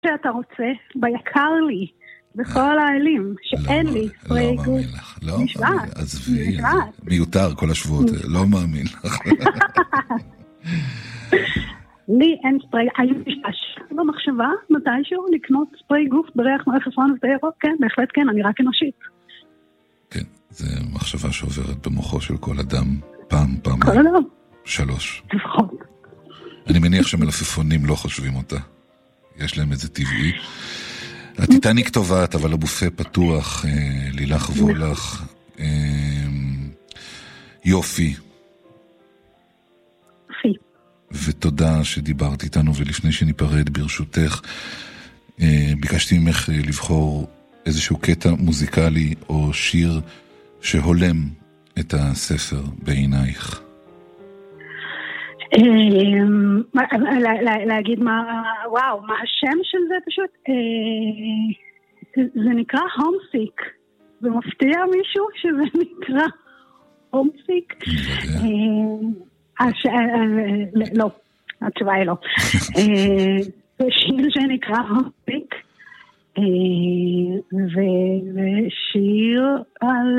שאתה רוצה, ביקר לי, בכל האלים, שאין לי ספרי גוף. לא מאמין לך, לא מאמין, עזבי, מיותר כל השבועות, לא מאמין לך. לי אין ספרי, היו משתש במחשבה מתישהו לקנות ספרי גוף בריח מלפפון ובאירות, כן, בהחלט כן, אני רק אנושית. כן, זה מחשבה שעוברת במוחו של כל אדם, פעם, כל אדם. 3. לפחות. אני מניח שמלפפונים לא חושבים אותה. יש להם איזה טבעי. הטיטניק טובעת, אבל הבופה פתוח, לילך וולך, יופי. ותודה שדיברת איתנו, ולפני שניפרד ברשותך, ביקשתי ממך לבחור איזשהו קטע מוזיקלי או שיר שהולם את הספר בעינייך. להגיד מה, וואו, מה השם של זה פשוט? זה נקרא הומסיק. זה מפתיע מישהו שזה נקרא הומסיק? לא, התשובה היא לא. זה שיר שנקרא הומסיק, ושיר על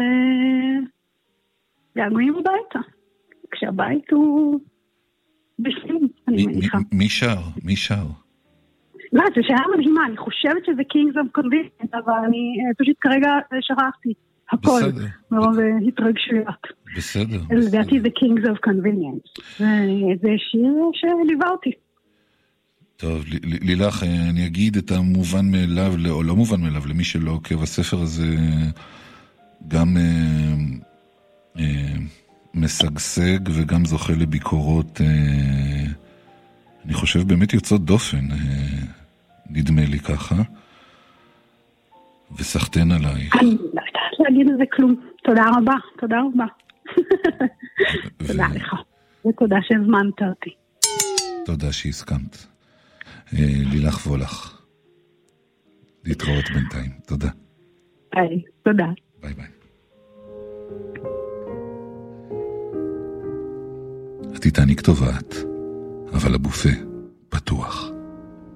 געגועים הביתה. כשהבית הוא בשביל, אני מניחה. מי שר? לא, זה שאלה מדהימה, אני חושבת שזה Kings of Convenience, אבל אני פשוט כרגע שכחתי הכל, מרוב התרגשויות. בסדר. לדעתי זה Kings of Convenience, זה שיר שליווה אותי. טוב, לילך, אני אגיד את המובן מאליו, או לא מובן מאליו, למי שלא עוקב, הספר הזה גם משגשג וגם זוכה לביקורות, אני חושב באמת יוצאות דופן, נדמה לי ככה, וסחטן עלייך. אני לא יודעת להגיד על זה כלום. תודה רבה, תודה רבה. תודה לך, ותודה שהזמנת אותי. תודה שהסכמת. לילך וולך. להתראות בינתיים. תודה. ביי, תודה. ביי ביי. הטיטניק טובעת, אבל הבופה פתוח.